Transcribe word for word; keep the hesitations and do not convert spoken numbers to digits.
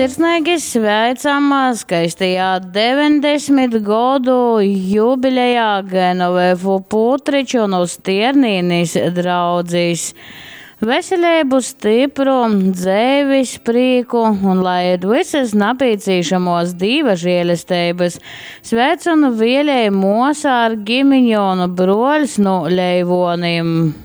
sirsnīgi sveicam skaistajā deviņdesmit gadu jubilejā Genovefu Putriču un Stiernīnis draudzīs. Veselību, stipru, dzēvis, prīku un lai ir visas napīcīšamos dīva žēlestības. Sveicinu vielēju mosā ar gimiņonu broļs no Leivonim.